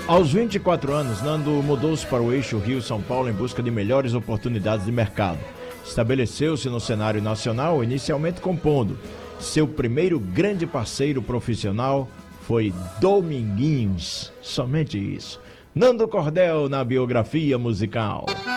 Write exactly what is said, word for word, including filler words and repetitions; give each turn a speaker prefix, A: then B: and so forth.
A: Aos vinte e quatro anos, Nando mudou-se para o eixo Rio-São Paulo em busca de melhores oportunidades de mercado. Estabeleceu-se no cenário nacional, inicialmente compondo. Seu primeiro grande parceiro profissional foi Dominguinhos. Somente isso. Nando Cordel na biografia musical.